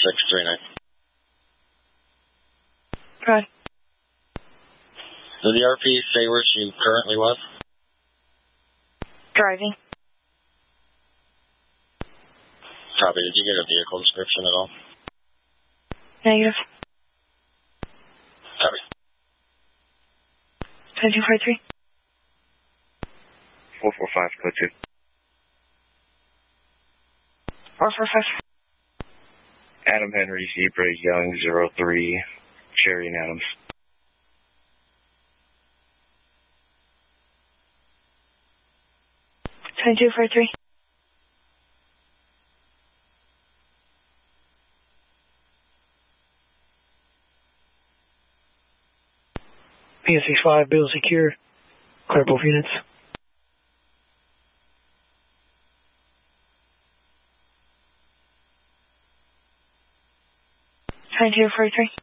639. Right. Did the RP say where she currently was? Driving. Copy. Did you get a vehicle description at all? Negative. Copy. 2243. 445, code 2. 445. Adam Henry, Zebra, Young, 03, Cherry and Adams. Two four three. PSX5, bill secure. Clear both units. 2243.